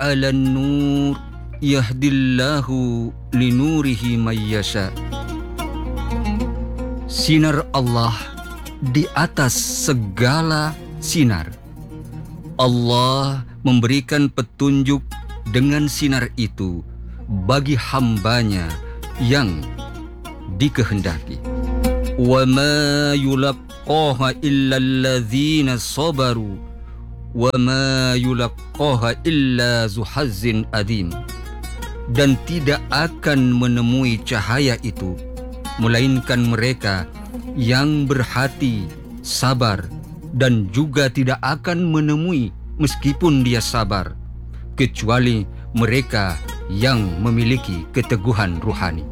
'alan nur yahdillahu linurihi may yasha. Sinar Allah di atas segala sinar. Allah memberikan petunjuk dengan sinar itu bagi hambanya yang dikehendaki. Wa ma yulaqqaha illa alladzina sabaru wa ma yulaqqaha illa zu hazzin adim. Dan tidak akan menemui cahaya itu melainkan mereka yang berhati sabar, dan juga tidak akan menemui meskipun dia sabar kecuali mereka yang memiliki keteguhan ruhani.